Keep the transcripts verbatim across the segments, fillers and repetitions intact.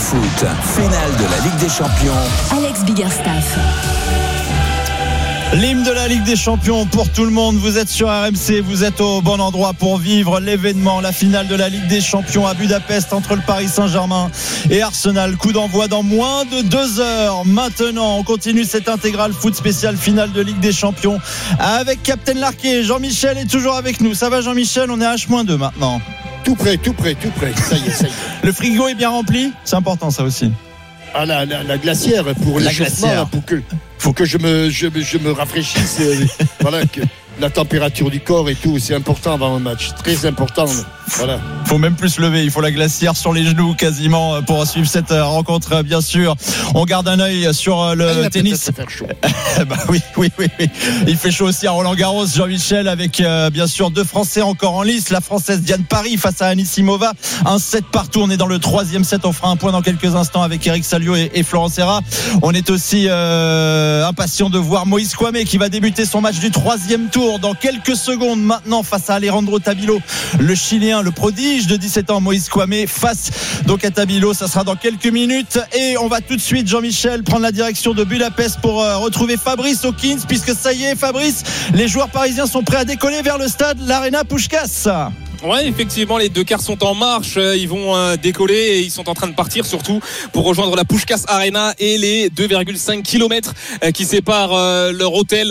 Foot, finale de la Ligue des Champions. Alex Biggerstaff. L'hymne de la Ligue des Champions pour tout le monde. Vous êtes sur R M C, vous êtes au bon endroit pour vivre l'événement, la finale de la Ligue des Champions à Budapest entre le Paris Saint-Germain et Arsenal. Coup d'envoi dans moins de deux heures. Maintenant, on continue cette intégrale foot spéciale finale de Ligue des Champions avec Captain Larquet. Jean-Michel est toujours avec nous. Ça va Jean-Michel? On est à H moins deux maintenant. Tout prêt, tout prêt, tout prêt. Ça y est, ça y est. Le frigo est bien rempli? C'est important ça aussi. Ah, la, la, la glacière pour la l'échauffement, là, pour que, faut que je me, je, je me rafraîchisse. euh, voilà, que la température du corps et tout, c'est important avant un match. Très important. Voilà. Faut même plus se lever, il faut la glacière sur les genoux quasiment pour suivre cette rencontre bien sûr. On garde un œil sur le ah, tennis. Faire chaud. bah oui, oui, oui, oui. Il fait chaud aussi à Roland-Garros, Jean-Michel, avec euh, bien sûr deux Français encore en lice. La Française Diane Paris face à Anisimova. Un set partout. On est dans le troisième set. On fera un point dans quelques instants avec Eric Salio et, et Florence Serra. On est aussi euh, impatient de voir Moïse Kouamé qui va débuter son match du troisième tour dans quelques secondes maintenant face à Alejandro Tabilo, le Chilien, le prodige de dix-sept ans. Moïse Kouamé face donc à Tabilo. Ça sera dans quelques minutes et on va tout de suite, Jean-Michel, prendre la direction de Budapest pour euh, retrouver Fabrice Hawkins, puisque ça y est, Fabrice, les joueurs parisiens sont prêts à décoller vers le stade, l'Arena Puskás. Ouais, effectivement, les deux cars sont en marche, ils vont décoller et ils sont en train de partir surtout pour rejoindre la Puskás Arena et les deux virgule cinq kilomètres qui séparent leur hôtel,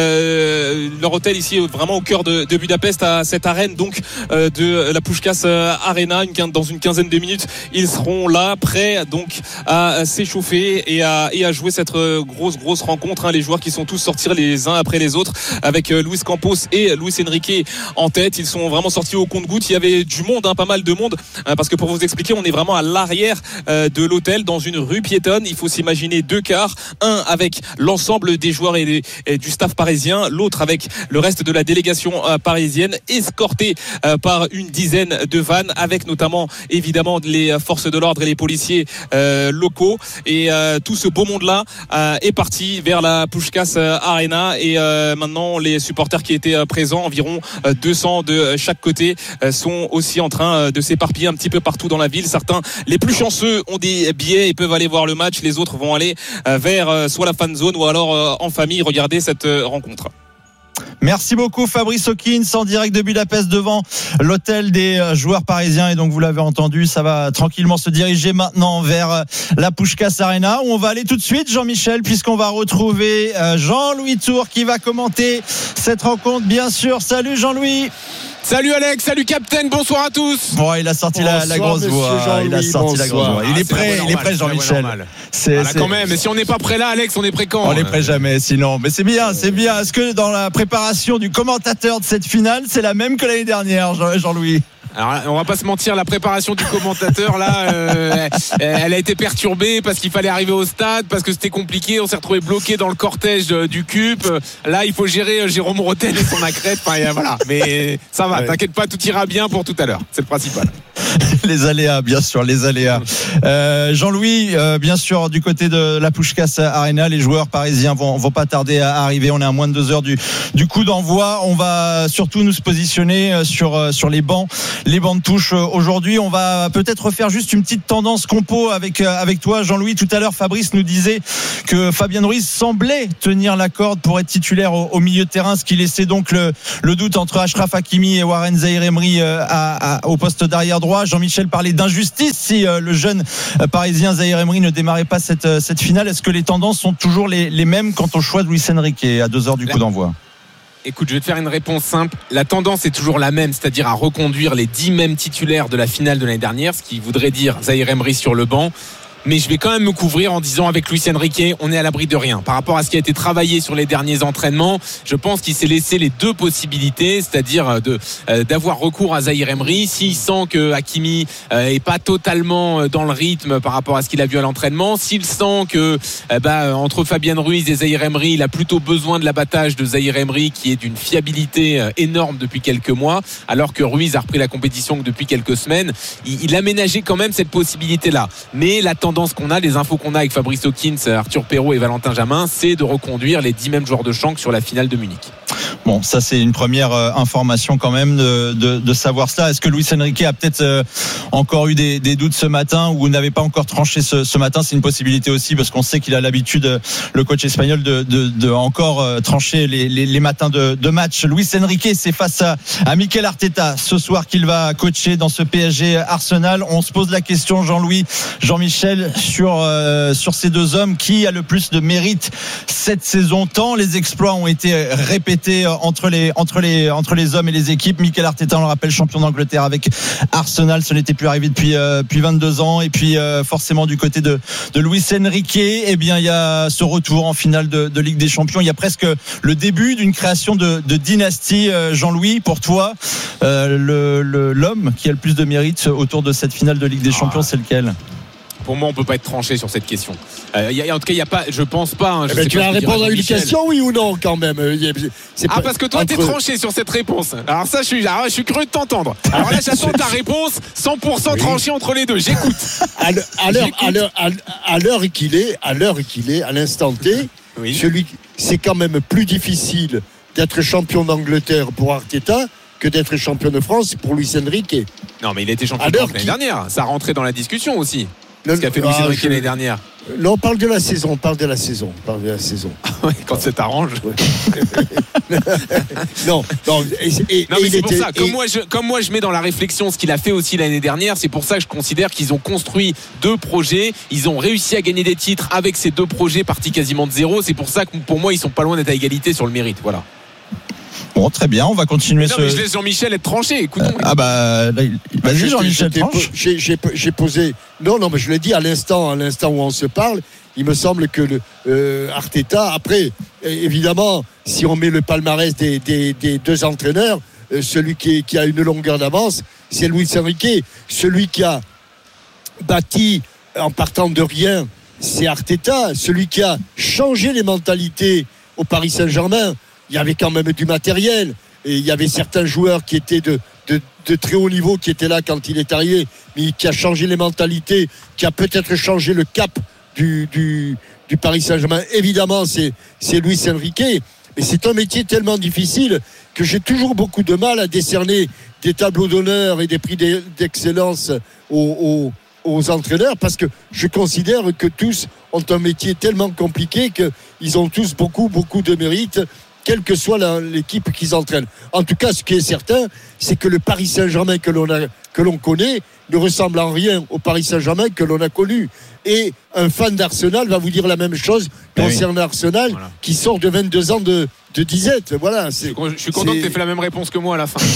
euh, leur hôtel ici vraiment au cœur de, de Budapest, à cette arène donc de la Puskás Arena. Une, dans une quinzaine de minutes, ils seront là, prêts donc à s'échauffer et à, et à jouer cette grosse grosse rencontre. Hein, les joueurs qui sont tous sortis les uns après les autres, avec Luis Campos et Luis Enrique en tête. Ils sont vraiment sortis au compte-gouttes. Il y avait du monde, hein, pas mal de monde, hein, parce que pour vous expliquer, on est vraiment à l'arrière euh, de l'hôtel, dans une rue piétonne. Il faut s'imaginer deux cars, un avec l'ensemble des joueurs et, des, et du staff parisien, l'autre avec le reste de la délégation euh, parisienne, escorté euh, par une dizaine de vannes, avec notamment évidemment les forces de l'ordre et les policiers euh, locaux. Et euh, tout ce beau monde-là euh, est parti vers la Puskás Arena. Et euh, maintenant, les supporters qui étaient euh, présents, environ euh, deux cents de chaque côté, sont aussi en train de s'éparpiller un petit peu partout dans la ville. Certains, les plus chanceux, ont des billets et peuvent aller voir le match. Les autres vont aller vers soit la fan zone ou alors en famille regarder cette rencontre. Merci beaucoup Fabrice Hawkins en direct de Budapest devant l'hôtel des joueurs parisiens. Et donc vous l'avez entendu, ça va tranquillement se diriger maintenant vers la Puskás Arena, où on va aller tout de suite, Jean-Michel, puisqu'on va retrouver Jean-Louis Tour qui va commenter cette rencontre bien sûr. Salut Jean-Louis. Salut Alex, salut Captain, bonsoir à tous. Bon, il a sorti bonsoir, la, la grosse voix. Il a sorti bonsoir. la grosse voix. Il ah, est prêt, il est prêt, Jean-Michel. C'est, voilà, c'est... quand même. Mais si on n'est pas prêt là, Alex, on est prêt quand? On n'est prêt jamais, sinon. Mais c'est bien, c'est bien. Est-ce que dans la préparation du commentateur de cette finale, c'est la même que l'année dernière, Jean-Louis? Alors, on va pas se mentir, la préparation du commentateur là, euh, elle a été perturbée parce qu'il fallait arriver au stade, parce que c'était compliqué. On s'est retrouvé bloqué dans le cortège du C U P. Là, il faut gérer Jérôme Rotel et son accrète. Enfin, voilà. Mais ça va, ouais. T'inquiète pas, tout ira bien pour tout à l'heure. C'est le principal. Les aléas, bien sûr, les aléas. Euh, Jean-Louis, euh, bien sûr, du côté de la Puskás Arena, les joueurs parisiens vont, vont pas tarder à arriver. On est à moins de deux heures du, du coup d'envoi. On va surtout nous se positionner sur, sur les bancs, les bancs de touche. Aujourd'hui, on va peut-être refaire juste une petite tendance compo avec, avec toi, Jean-Louis. Tout à l'heure, Fabrice nous disait que Fabien Ruiz semblait tenir la corde pour être titulaire au, au milieu de terrain, ce qui laissait donc le, le doute entre Achraf Hakimi et Warren Zaïre-Emery à, à, au poste d'arrière droit. Jean-Michel parlait d'injustice si euh, le jeune euh, parisien Zaïre-Emery ne démarrait pas cette, euh, cette finale. Est-ce que les tendances sont toujours les, les mêmes quant au choix de Luis Enrique à deux heures du coup d'envoi? Écoute, je vais te faire une réponse simple. La tendance est toujours la même, c'est-à-dire à reconduire les dix mêmes titulaires de la finale de l'année dernière, ce qui voudrait dire Zaïre-Emery sur le banc. Mais je vais quand même me couvrir en disant avec Luis Enrique, on est à l'abri de rien. Par rapport à ce qui a été travaillé sur les derniers entraînements, je pense qu'il s'est laissé les deux possibilités, c'est-à-dire de, euh, d'avoir recours à Zaïre-Emery. S'il sent que Hakimi euh, est pas totalement dans le rythme par rapport à ce qu'il a vu à l'entraînement, s'il sent que euh, bah, entre Fabien Ruiz et Zaïre-Emery, il a plutôt besoin de l'abattage de Zaïre-Emery qui est d'une fiabilité euh, énorme depuis quelques mois, alors que Ruiz a repris la compétition depuis quelques semaines, il, il aménageait quand même cette possibilité-là. Mais la tendance qu'on a, les infos qu'on a avec Fabrice Hawkins, Arthur Perrault et Valentin Jamin, c'est de reconduire les dix mêmes joueurs de champ sur la finale de Munich. Bon, ça c'est une première euh, information quand même de, de, de savoir cela. Est-ce que Luis Enrique a peut-être euh, encore eu des, des doutes ce matin ou n'avait pas encore tranché ce, ce matin? C'est une possibilité aussi parce qu'on sait qu'il a l'habitude, le coach espagnol, de, de, de encore euh, trancher les, les, les matins de, de match. Luis Enrique, c'est face à, à Mikel Arteta ce soir qu'il va coacher dans ce P S G Arsenal. On se pose la question, Jean-Louis, Jean-Michel, sur, euh, sur ces deux hommes, qui a le plus de mérite cette saison? Tant les exploits ont été répétés entre les, entre les, entre les hommes et les équipes. Mikel Arteta, on le rappelle, champion d'Angleterre avec Arsenal, ce n'était plus arrivé depuis, euh, depuis vingt-deux ans. Et puis euh, forcément du côté de, de Luis Enrique, eh bien il y a ce retour en finale de, de Ligue des Champions. Il y a presque le début d'une création de, de dynastie. euh, Jean-Louis, pour toi, euh, le, le, l'homme qui a le plus de mérite autour de cette finale de Ligue des Champions, c'est lequel? Pour moi, on peut pas être tranché sur cette question. Euh, y a, en tout cas, il y a pas. Je pense pas. Hein, je eh ben, sais tu pas vas répondre à une question, oui ou non, quand même. C'est ah, pas, parce que toi, entre... t'es tranché sur cette réponse. Alors ça, je suis, alors, je suis curieux de t'entendre. Alors là, j'attends ta réponse, cent pour cent oui. tranché entre les deux. J'écoute. À l'heure, à l'heure, à l'heure, à l'heure qu'il est, à l'heure qu'il est, à l'instant T, oui. celui, c'est quand même plus difficile d'être champion d'Angleterre pour Arteta que d'être champion de France pour Luis Enrique. Non, mais il a été champion de France l'année dernière. Ça rentrait dans la discussion aussi. Ce qu'a fait Luis ah, Enrique je... l'année dernière. Non, on parle de la saison, on parle de la saison, on parle de la saison. Oui, quand ça t'arrange. non, non, et, et, non mais et c'est pour était, ça. Comme et... moi, je, comme moi, je mets dans la réflexion ce qu'il a fait aussi l'année dernière. C'est pour ça que je considère qu'ils ont construit deux projets. Ils ont réussi à gagner des titres avec ces deux projets partis quasiment de zéro. C'est pour ça que pour moi, ils sont pas loin d'être à égalité sur le mérite. Voilà. Bon, très bien, on va continuer. Non, ce... mais je laisse Jean-Michel être tranché. Écoutons. Ah bah, là, vas-y Jean-Michel, tranche. J'ai, j'ai, j'ai posé. Non, non, mais je l'ai dit à l'instant, à l'instant où on se parle. Il me semble que le euh, Arteta. Après, évidemment, si on met le palmarès des, des, des deux entraîneurs, euh, celui qui, est, qui a une longueur d'avance, c'est Luis Enrique. Celui qui a bâti en partant de rien, c'est Arteta. Celui qui a changé les mentalités au Paris Saint-Germain. Il y avait quand même du matériel et il y avait certains joueurs qui étaient de, de, de très haut niveau qui étaient là quand il est arrivé, mais qui a changé les mentalités, qui a peut-être changé le cap du, du, du Paris Saint-Germain. Évidemment, c'est, c'est Luis Enrique, mais c'est un métier tellement difficile que j'ai toujours beaucoup de mal à décerner des tableaux d'honneur et des prix d'excellence aux, aux, aux entraîneurs, parce que je considère que tous ont un métier tellement compliqué qu'ils ont tous beaucoup, beaucoup de mérite, quelle que soit la, l'équipe qu'ils entraînent. En tout cas, ce qui est certain, c'est que le Paris Saint-Germain que l'on, a, que l'on connaît ne ressemble en rien au Paris Saint-Germain que l'on a connu. Et un fan d'Arsenal va vous dire la même chose concernant oui. Arsenal, voilà. qui sort de vingt-deux ans de, de disette. Voilà, c'est, je suis content c'est... que tu aies fait la même réponse que moi à la fin.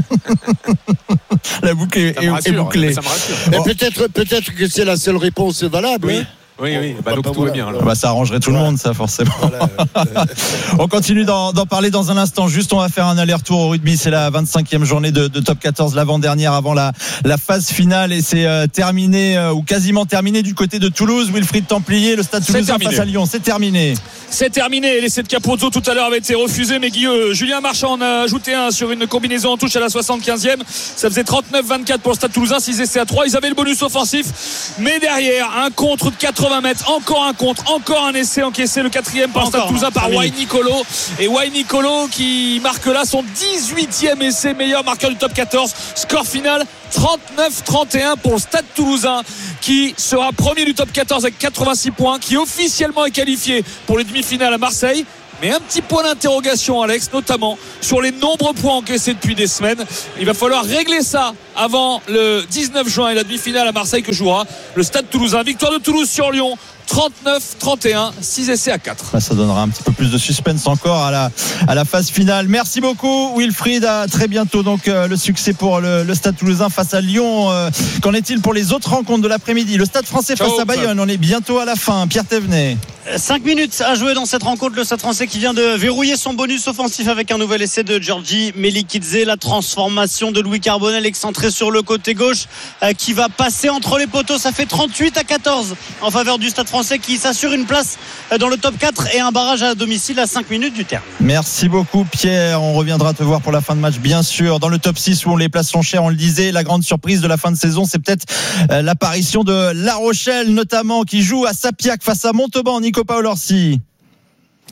La boucle est, est, est bouclée. Ça me rassure. Mais oh. peut-être, peut-être que c'est la seule réponse valable. Oui. Hein. Oui, oui, bah, donc tout va bien. Bah, ça arrangerait tout voilà. le monde, ça, forcément. Voilà. On continue d'en, d'en parler dans un instant. Juste, on va faire un aller-retour au rugby. C'est la vingt-cinquième journée de, de Top quatorze, l'avant-dernière avant la, la phase finale. Et c'est euh, terminé, euh, ou quasiment terminé, du côté de Toulouse. Wilfried Templier, le Stade Toulousain face à Lyon. C'est terminé. C'est terminé. L'essai de Capozzo tout à l'heure avait été refusé, mais Guillaume, Julien Marchand en a ajouté un sur une combinaison en touche à la soixante-quinzième. Ça faisait trente-neuf vingt-quatre pour le Stade Toulousain, six essais à trois. Ils avaient le bonus offensif, mais derrière, un contre de quatre-vingts mètres, encore un contre, encore un essai encaissé, le quatrième par le Stade Toulousain par Wai Nicolo. Et Wai Nicolo qui marque là son dix-huitième essai, meilleur marqueur du top quatorze. Score final trente-neuf trente et un pour le Stade Toulousain, qui sera premier du top quatorze avec quatre-vingt-six points, qui officiellement est qualifié pour les demi-finales à Marseille. Mais un petit point d'interrogation, Alex, notamment sur les nombreux points encaissés depuis des semaines. Il va falloir régler ça avant le dix-neuf juin et la demi-finale à Marseille que jouera le Stade Toulousain. Victoire de Toulouse sur Lyon, trente-neuf trente et un, six essais à quatre. Ça donnera un petit peu plus de suspense encore à la, à la phase finale. Merci beaucoup Wilfried, à très bientôt. Donc euh, le succès pour le, le Stade Toulousain face à Lyon. Euh, qu'en est-il pour les autres rencontres de l'après-midi? Le Stade Français face Ciao, à Bayonne, on est bientôt à la fin. Pierre Thévenet. cinq minutes à jouer dans cette rencontre. Le Stade Français qui vient de verrouiller son bonus offensif avec un nouvel essai de Giorgi Melikidze. La transformation de Louis Carbonel excentré sur le côté gauche euh, qui va passer entre les poteaux. Ça fait trente-huit à quatorze en faveur du Stade Français qui s'assure une place dans le top quatre et un barrage à domicile à cinq minutes du terme. Merci beaucoup Pierre. On reviendra te voir pour la fin de match, bien sûr. Dans le top six où les places sont chères, on le disait, la grande surprise de la fin de saison, c'est peut-être euh, l'apparition de La Rochelle, notamment, qui joue à Sapiac face à Montauban. Nico Paolorsi.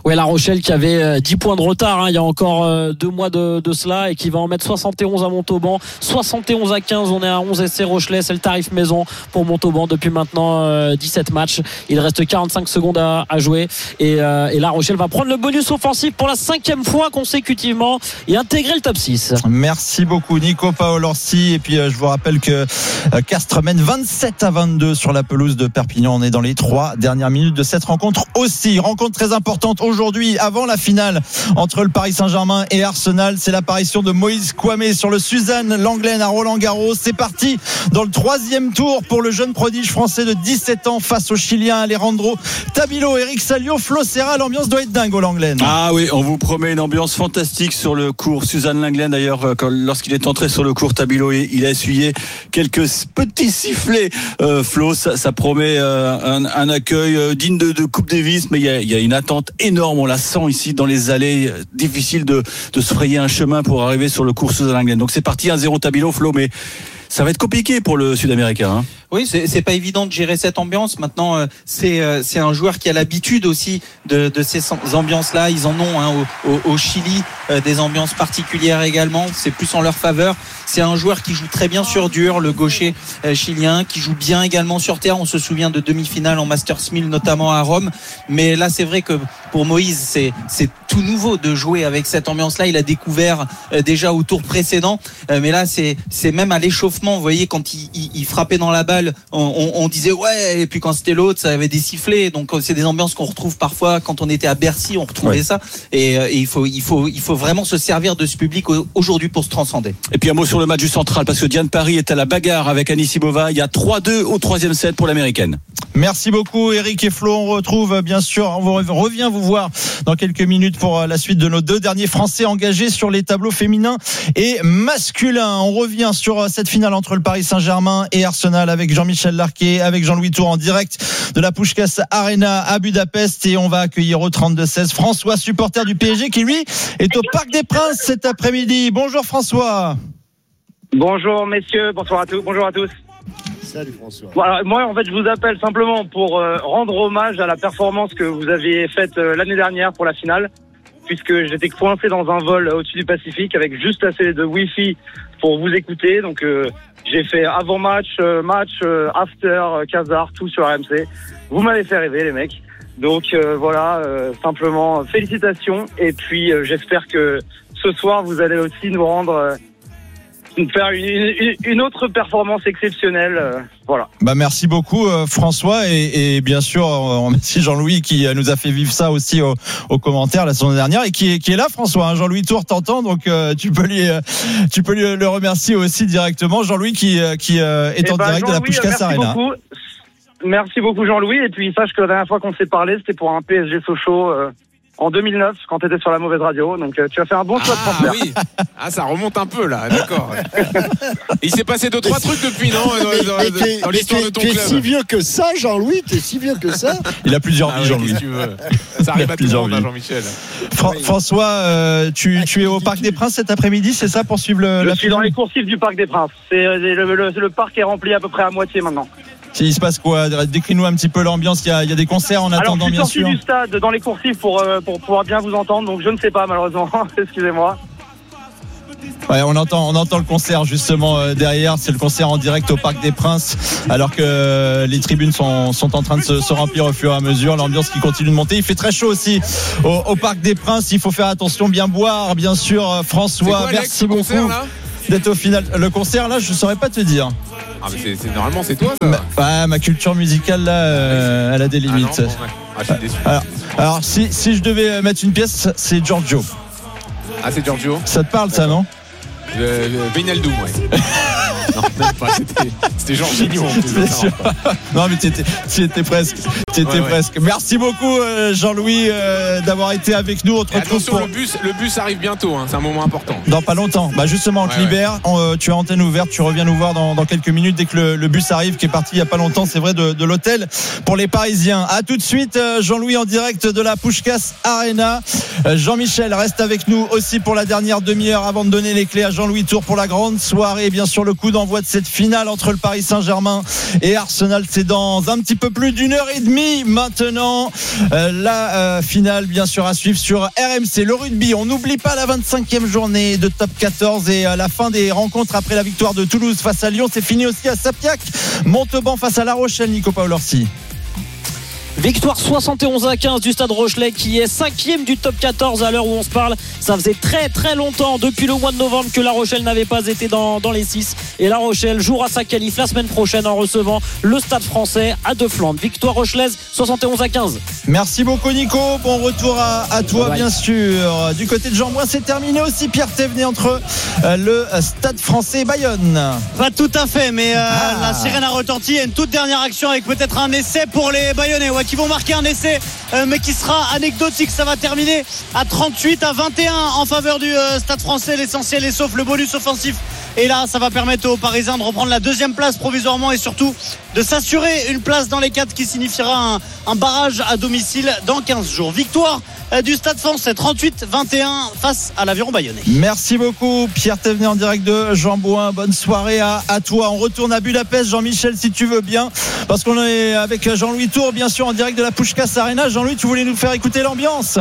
Ouais, La Rochelle qui avait dix points de retard hein, il y a encore deux mois de, de cela et qui va en mettre soixante et onze à Montauban, soixante et onze à quinze. On est à onze essais Rochelet, c'est le tarif maison pour Montauban depuis maintenant euh, dix-sept matchs. Il reste quarante-cinq secondes à, à jouer et, euh, et La Rochelle va prendre le bonus offensif pour la cinquième fois consécutivement et intégrer le top six. Merci beaucoup Nico Paolorsi. Et puis euh, je vous rappelle que euh, Castres mène vingt-sept à vingt-deux sur la pelouse de Perpignan. On est dans les trois dernières minutes de cette rencontre aussi. Rencontre très importante aujourd'hui avant la finale entre le Paris Saint-Germain et Arsenal. C'est l'apparition de Moïse Kouamé sur le Suzanne Lenglen à Roland-Garros. C'est parti dans le troisième tour pour le jeune prodige français de dix-sept ans face au Chilien Alejandro Tabilo. Eric Salio, Flo Serra, l'ambiance doit être dingue au Lenglen. Ah oui, on vous promet une ambiance fantastique sur le court Suzanne Lenglen. D'ailleurs, quand, lorsqu'il est entré sur le court Tabilo, il a essuyé quelques petits sifflets. Euh, Flo, ça, ça promet euh, un, un accueil euh, digne de, de Coupe Davis, mais il y, a, il y a une attente énorme. On la sent ici dans les allées. Difficile de, de se frayer un chemin pour arriver sur le court Suzanne Lenglen. Donc c'est parti un zéro Tabilo, Flo, mais ça va être compliqué pour le Sud-Américain. Hein. Oui, c'est, c'est pas évident de gérer cette ambiance. Maintenant, euh, c'est euh, c'est un joueur qui a l'habitude aussi de, de ces ambiances-là. Ils en ont hein, au, au, au Chili euh, des ambiances particulières également. C'est plus en leur faveur. C'est un joueur qui joue très bien sur dur, le gaucher euh, chilien, qui joue bien également sur terre. On se souvient de demi-finale en Masters mille, notamment à Rome. Mais là, c'est vrai que pour Moïse, c'est c'est tout nouveau de jouer avec cette ambiance-là. Il a découvert euh, déjà au tour précédent. Euh, mais là, c'est c'est même à l'échauffement. Vous voyez, quand il, il, il frappait dans la balle, on, on, on disait ouais. Et puis quand c'était l'autre, ça avait des sifflets. Donc c'est des ambiances qu'on retrouve parfois quand on était à Bercy. On retrouvait ouais. ça. Et, et il faut il faut il faut vraiment se servir de ce public aujourd'hui pour se transcender. Et puis un mot sur le match du central, parce que Diane Paris est à la bagarre avec Anisimova. Il y a trois deux au troisième set pour l'américaine. Merci beaucoup Eric et Flo. On retrouve bien sûr, on revient vous voir dans quelques minutes pour la suite de nos deux derniers Français engagés sur les tableaux féminins et masculins. On revient sur cette finale entre le Paris Saint-Germain et Arsenal avec Jean-Michel Larquet, avec Jean-Louis Tour en direct de la Puskás Arena à Budapest, et on va accueillir au trente-deux seize François, supporter du P S G, qui lui est au Parc des Princes cet après-midi. Bonjour François. Bonjour messieurs, bonsoir à tous, bonjour à tous. Salut François. Voilà, moi en fait je vous appelle simplement pour euh, rendre hommage à la performance que vous aviez faite euh, l'année dernière pour la finale, puisque j'étais coincé dans un vol au-dessus du Pacifique avec juste assez de Wi-Fi pour vous écouter. Donc euh, j'ai fait avant-match, euh, match, euh, after, euh, Casar, tout sur R M C. Vous m'avez fait rêver les mecs. Donc euh, voilà, euh, simplement félicitations. Et puis euh, j'espère que ce soir vous allez aussi nous rendre... Euh, faire une, une, une autre performance exceptionnelle, euh, voilà. Bah merci beaucoup euh, François, et, et bien sûr on remercie Jean-Louis qui nous a fait vivre ça aussi au, aux commentaires la semaine dernière, et qui est, qui est là François, hein. Jean-Louis Tour t'entend, donc euh, tu peux lui euh, tu peux lui le remercier aussi directement, Jean-Louis qui euh, qui euh, est et en bah, direct de la Puskás Arena. Beaucoup. Merci beaucoup Jean-Louis, et puis sache que la dernière fois qu'on s'est parlé c'était pour un P S G Sochaux euh, en deux mille neuf, quand tu étais sur la mauvaise radio. Donc euh, tu as fait un bon choix ah, de transfert. Oui. Ah, ça remonte un peu là, d'accord. Il s'est passé deux trois trucs depuis, non, dans, mais, dans, mais dans, dans l'histoire de ton t'es club. T'es si vieux que ça, Jean-Louis. T'es si vieux que ça. Il a plusieurs ah, vies, ouais, Jean-Louis. Tu veux. Ça arrive à tout le monde, hein, Jean-Michel. Fra- François, euh, tu, tu es au Parc des Princes cet après-midi, c'est ça, pour suivre le, Je la suis dans les coursives du Parc des Princes. C'est, le, le, le parc est rempli à peu près à moitié maintenant. Il se passe quoi? Décris-nous un petit peu l'ambiance. Il y a, il y a des concerts en attendant, bien sûr. Alors, je suis sorti du stade dans les coursives pour, euh, pour pouvoir bien vous entendre, donc je ne sais pas, malheureusement. Excusez-moi. Ouais, on entend, on entend le concert justement euh, derrière. C'est le concert en direct au Parc des Princes, alors que euh, les tribunes sont, sont en train de se, se remplir au fur et à mesure. L'ambiance qui continue de monter. Il fait très chaud aussi au, au Parc des Princes. Il faut faire attention, bien boire, bien sûr. François, quoi, merci Alex, beaucoup concert, là d'être au final. Le concert là, je saurais pas te dire. Ah mais c'est, c'est normalement c'est toi ça. Ma, ouais, ma culture musicale là, euh, elle a des limites. Ah non, bon, ouais. Ah, je suis déçu. Alors, alors si, si je devais mettre une pièce, c'est Giorgio. Ah c'est Giorgio. Ça te parle ça, non? Le, le Wijnaldum, ouais. Non, même pas, c'était, c'était Jorginho en plus. Non, mais tu étais, tu étais presque. Tu étais ouais, ouais. presque. Merci beaucoup, euh, Jean-Louis, euh, d'avoir été avec nous. On te retrouve attention, pour... le bus, le bus arrive bientôt, hein, c'est un moment important. Dans pas longtemps. Bah, justement, on te ouais, libère. Ouais. On, euh, tu as antenne ouverte, tu reviens nous voir dans, dans quelques minutes dès que le, le bus arrive, qui est parti il y a pas longtemps, c'est vrai, de, de l'hôtel pour les Parisiens. À tout de suite, euh, Jean-Louis en direct de la Puskás Arena. Euh, Jean-Michel reste avec nous aussi pour la dernière demi-heure avant de donner les clés à Jean-Louis Tour pour la grande soirée. Bien sûr, le coup d'envoi de cette finale entre le Paris Paris Saint-Germain et Arsenal. C'est dans un petit peu plus d'une heure et demie maintenant. Euh, la euh, finale, bien sûr, à suivre sur R M C. Le rugby, on n'oublie pas la vingt-cinquième journée de top quatorze et euh, la fin des rencontres après la victoire de Toulouse face à Lyon. C'est fini aussi à Sapiac. Montauban face à La Rochelle, Nico Paolorsi. Victoire soixante et onze à quinze du Stade Rochelais qui est cinquième du top quatorze à l'heure où on se parle. Ça faisait très très longtemps depuis le mois de novembre que La Rochelle n'avait pas été dans, dans les six. Et La Rochelle jouera sa qualif la semaine prochaine en recevant le Stade Français à Deux-Flandres. Victoire rochelaise soixante et onze à quinze. Merci beaucoup Nico. Bon retour à, à toi bien sûr. Du côté de Jean-Bouin, c'est terminé aussi. Pierre Thévenet entre euh, le Stade Français et Bayonne. Pas tout à fait, mais euh, ah. la sirène a retenti. Il y a une toute dernière action avec peut-être un essai pour les Bayonnais. Ouais, qui vont marquer un essai euh, mais qui sera anecdotique. Ça va terminer à trente-huit à vingt et un en faveur du euh, Stade Français. L'essentiel est sauf le bonus offensif. Et là, ça va permettre aux Parisiens de reprendre la deuxième place provisoirement et surtout de s'assurer une place dans les quatre qui signifiera un, un barrage à domicile dans quinze jours. Victoire euh, du Stade Français trente-huit vingt et un face à l'Aviron Bayonnais. Merci beaucoup Pierre Thévenet en direct de Jean-Bouin. Bonne soirée à, à toi. On retourne à Budapest, Jean-Michel, si tu veux bien, parce qu'on est avec Jean-Louis Tour bien sûr en direct de la Puskás Arena. Jean-Louis, tu voulais nous faire écouter l'ambiance?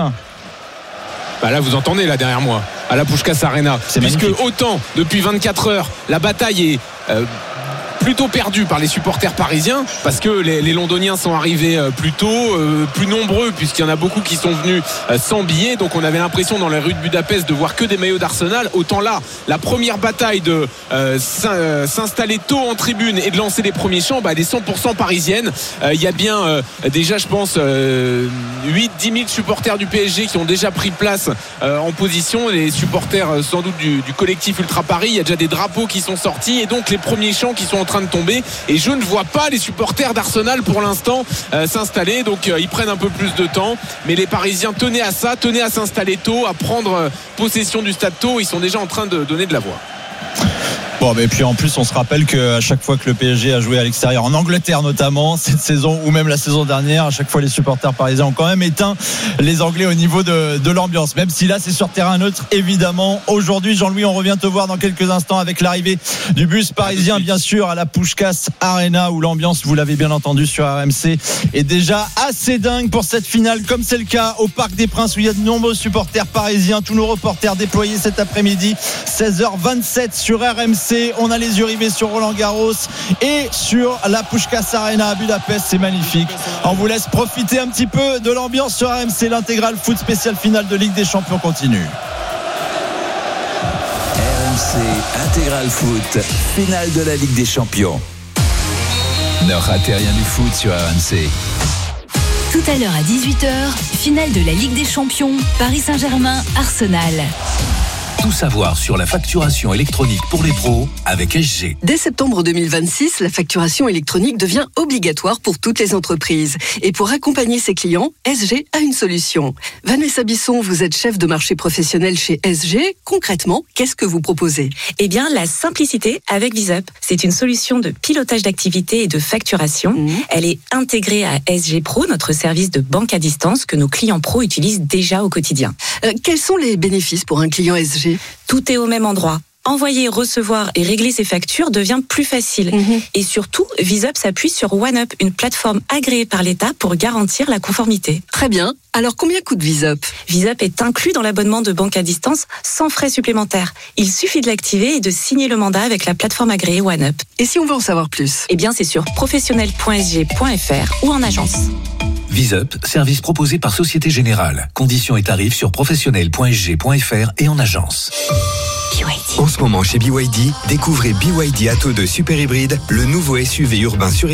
Bah là vous entendez là derrière moi à la Puskás Arena, c'est puisque magnifique. Autant depuis vingt-quatre heures la bataille est euh, plutôt perdue par les supporters parisiens parce que les, les Londoniens sont arrivés euh, plus tôt, euh, plus nombreux puisqu'il y en a beaucoup qui sont venus euh, sans billets, donc on avait l'impression dans les rues de Budapest de voir que des maillots d'Arsenal. Autant là la première bataille de euh, s'installer tôt en tribune et de lancer les premiers chants, bah, des cent pour cent parisiennes. Il euh, y a bien euh, déjà je pense euh, huit à dix mille supporters du P S G qui ont déjà pris place euh, en position, les supporters euh, sans doute du, du collectif Ultra Paris. Il y a déjà des drapeaux qui sont sortis et donc les premiers chants qui sont en train de tomber, et je ne vois pas les supporters d'Arsenal pour l'instant euh, s'installer, donc euh, ils prennent un peu plus de temps, mais les Parisiens tenaient à ça, tenaient à s'installer tôt, à prendre euh, possession du stade tôt. Ils sont déjà en train de donner de la voix. Bon, et puis en plus, on se rappelle qu'à chaque fois que le P S G a joué à l'extérieur, en Angleterre notamment, cette saison ou même la saison dernière, à chaque fois les supporters parisiens ont quand même éteint les Anglais au niveau de, de l'ambiance. Même si là, c'est sur terrain neutre, évidemment. Aujourd'hui, Jean-Louis, on revient te voir dans quelques instants avec l'arrivée du bus parisien, bien sûr, à la Puskás Arena, où l'ambiance, vous l'avez bien entendu sur R M C, est déjà assez dingue pour cette finale, comme c'est le cas au Parc des Princes, où il y a de nombreux supporters parisiens. Tous nos reporters déployés cet après-midi, seize heures vingt-sept sur R M C. On a les yeux rivés sur Roland Garros et sur la Puskás Arena à Budapest. C'est magnifique. On vous laisse profiter un petit peu de l'ambiance sur R M C. L'intégral foot spécial finale de Ligue des Champions continue. R M C intégral foot finale de la Ligue des Champions. Ne ratez rien du foot sur R M C. Tout à l'heure à dix-huit heures, finale de la Ligue des Champions, Paris Saint-Germain, Arsenal. Tout savoir sur la facturation électronique pour les pros avec S G. Dès septembre deux mille vingt-six, la facturation électronique devient obligatoire pour toutes les entreprises. Et pour accompagner ses clients, S G a une solution. Vanessa Bisson, vous êtes chef de marché professionnel chez S G. Concrètement, qu'est-ce que vous proposez ? Eh bien, la simplicité avec VisUp. C'est une solution de pilotage d'activité et de facturation. Mmh. Elle est intégrée à S G Pro, notre service de banque à distance que nos clients pros utilisent déjà au quotidien. Euh, quels sont les bénéfices pour un client S G ? Tout est au même endroit. Envoyer, recevoir et régler ses factures devient plus facile. Mmh. Et surtout, VisUp s'appuie sur OneUp, une plateforme agréée par l'État pour garantir la conformité. Très bien. Alors, combien coûte VisUp ? VisUp est inclus dans l'abonnement de banque à distance sans frais supplémentaires. Il suffit de l'activer et de signer le mandat avec la plateforme agréée OneUp. Et si on veut en savoir plus ? Eh bien, c'est sur professionnel point s g point f r ou en agence. VisUp, service proposé par Société Générale. Conditions et tarifs sur professionnel point s g point f r et en agence. En ce moment chez B Y D, découvrez B Y D Atto deux Super Hybride, le nouveau S U V urbain sur